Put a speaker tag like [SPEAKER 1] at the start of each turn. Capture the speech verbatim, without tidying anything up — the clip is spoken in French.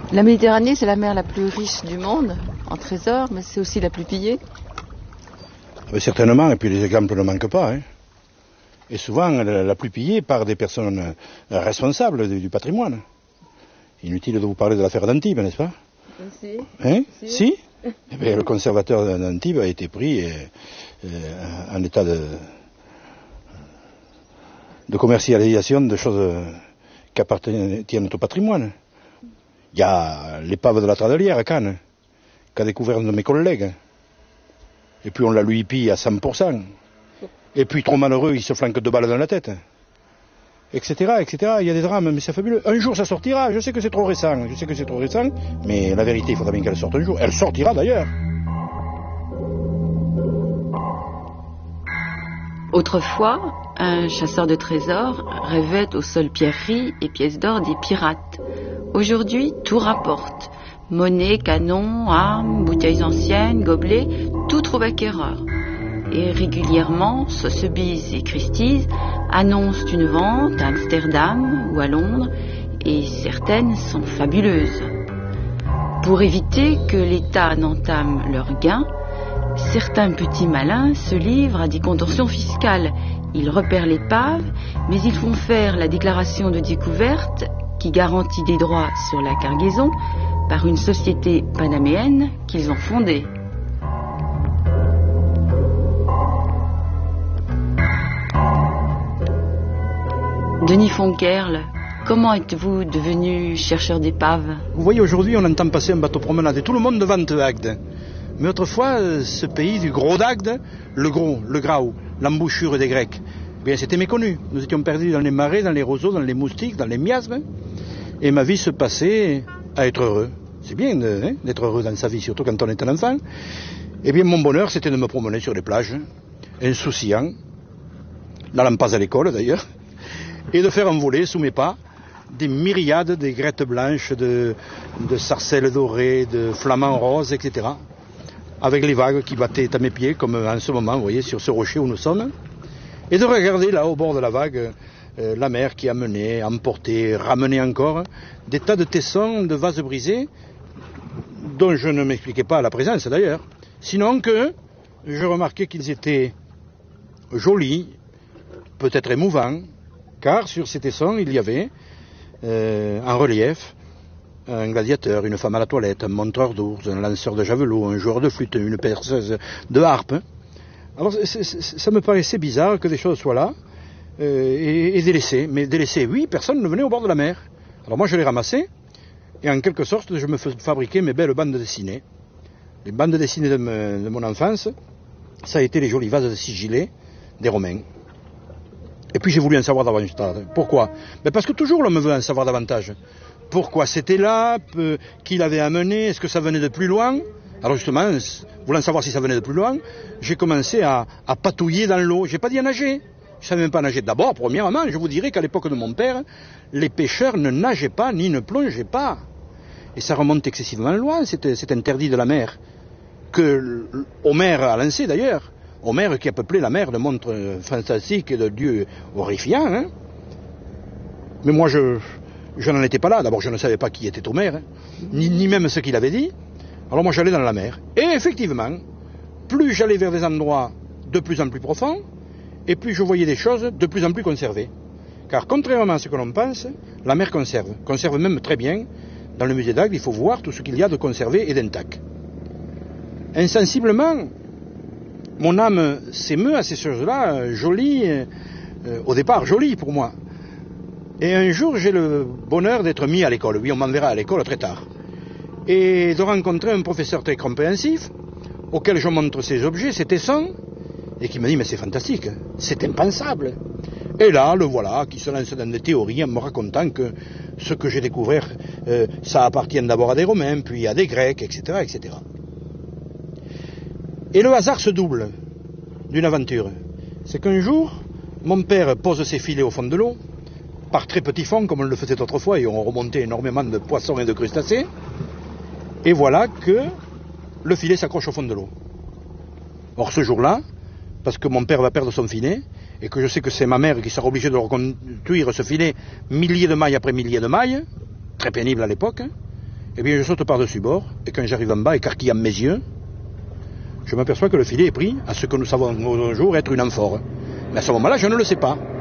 [SPEAKER 1] La Méditerranée, c'est la mer la plus riche du monde en trésors, mais c'est aussi la plus pillée.
[SPEAKER 2] Mais certainement, et puis les exemples ne manquent pas. Hein. Et souvent, la, la plus pillée par des personnes responsables du, du patrimoine. Inutile de vous parler de l'affaire d'Antibes, n'est-ce pas?
[SPEAKER 1] Si.
[SPEAKER 2] Hein?
[SPEAKER 1] Si,
[SPEAKER 2] si eh bien, le conservateur d'Antibes a été pris euh, euh, en état de, de commercialisation de choses qui appartiennent au patrimoine. Il y a l'épave de la Tradelière à Cannes, qu'a découvert un de mes collègues. Et puis on la lui pille à cent pour cent. Et puis trop malheureux, il se flanque deux balles dans la tête. Etc, et cetera. Il y a des drames, mais c'est fabuleux. Un jour ça sortira, je sais que c'est trop récent, je sais que c'est trop récent, mais la vérité, il faudra bien qu'elle sorte un jour. Elle sortira d'ailleurs.
[SPEAKER 1] Autrefois, un chasseur de trésors rêvait aux seules pierreries et pièces d'or des pirates. Aujourd'hui, tout rapporte. Monnaie, canons, armes, bouteilles anciennes, gobelets, tout trouve acquéreur. Et régulièrement, Sotheby's et Christie's annoncent une vente à Amsterdam ou à Londres, et certaines sont fabuleuses. Pour éviter que l'État n'entame leurs gains, certains petits malins se livrent à des contorsions fiscales. Ils repèrent l'épave, mais ils font faire la déclaration de découverte qui garantit des droits sur la cargaison par une société panaméenne qu'ils ont fondée. Denis Fonkerle, comment êtes-vous devenu chercheur d'épaves?
[SPEAKER 2] Vous voyez, aujourd'hui, on entend passer un bateau promenade et tout le monde vante Agde. Mais autrefois, ce pays du gros d'Agde, le gros, le grau, l'embouchure des Grecs, eh bien, c'était méconnu. Nous étions perdus dans les marais, dans les roseaux, dans les moustiques, dans les miasmes. Et ma vie se passait à être heureux. C'est bien de, hein, d'être heureux dans sa vie, surtout quand on est un enfant. Eh bien, mon bonheur, c'était de me promener sur les plages, insouciant, n'allant pas à l'école d'ailleurs, et de faire envoler sous mes pas des myriades d'aigrettes blanches, de, de sarcelles dorées, de flamants roses, et cetera. Avec les vagues qui battaient à mes pieds, comme en ce moment, vous voyez, sur ce rocher où nous sommes. Et de regarder là, au bord de la vague, euh, la mer qui amenait, emportait, ramenait encore des tas de tessons, de vases brisés, dont je ne m'expliquais pas la présence d'ailleurs. Sinon que je remarquais qu'ils étaient jolis, peut-être émouvants, car sur ces tessons, il y avait, euh, en relief, un gladiateur, une femme à la toilette, un montreur d'ours, un lanceur de javelot, un joueur de flûte, une perceuse de harpe. Alors, c'est, c'est, ça me paraissait bizarre que des choses soient là, euh, et, et délaissées. Mais délaissées, oui, personne ne venait au bord de la mer. Alors moi, je les ramassais, et en quelque sorte, je me fabriquais mes belles bandes dessinées. Les bandes dessinées de, me, de mon enfance, ça a été les jolis vases sigillés des Romains. Et puis j'ai voulu en savoir davantage. Pourquoi? Ben parce que toujours l'homme veut en savoir davantage. Pourquoi c'était là, peu, qui l'avait amené, est-ce que ça venait de plus loin? Alors justement, voulant savoir si ça venait de plus loin, j'ai commencé à, à patouiller dans l'eau. J'ai pas dit à nager. Je savais même pas nager. D'abord, premièrement, je vous dirais qu'à l'époque de mon père, les pêcheurs ne nageaient pas ni ne plongeaient pas. Et ça remonte excessivement loin, c'est, c'est interdit de la mer. Que Homère a lancé d'ailleurs. Homère qui a peuplé la mer de montres fantastiques et de dieux horrifiants. Hein. Mais moi, je, je n'en étais pas là. D'abord, je ne savais pas qui était Homère, hein, ni, ni même ce qu'il avait dit. Alors moi, j'allais dans la mer. Et effectivement, plus j'allais vers des endroits de plus en plus profonds, et plus je voyais des choses de plus en plus conservées. Car contrairement à ce que l'on pense, la mer conserve. Conserve même très bien. Dans le musée d'Agde, il faut voir tout ce qu'il y a de conservé et d'intact. Insensiblement, mon âme s'émeut à ces choses-là, euh, jolies, euh, au départ jolies pour moi. Et un jour, j'ai le bonheur d'être mis à l'école. Oui, on m'enverra à l'école très tard. Et de rencontrer un professeur très compréhensif, auquel je montre ces objets, ces tessons, et qui me dit, mais c'est fantastique, c'est impensable. Et là, le voilà, qui se lance dans des théories en me racontant que ce que j'ai découvert, euh, ça appartient d'abord à des Romains, puis à des Grecs, et cetera, et cetera. Et le hasard se double d'une aventure. C'est qu'un jour, mon père pose ses filets au fond de l'eau, par très petit fond, comme on le faisait autrefois, et on remontait énormément de poissons et de crustacés. Et voilà que le filet s'accroche au fond de l'eau. Or, ce jour-là, parce que mon père va perdre son filet, et que je sais que c'est ma mère qui sera obligée de reconduire ce filet milliers de mailles après milliers de mailles, très pénible à l'époque, Eh bien, je saute par-dessus bord, et quand j'arrive en bas, écarquillant mes yeux, je m'aperçois que le filet est pris à ce que nous savons un jour être une amphore. Mais à ce moment-là, je ne le sais pas.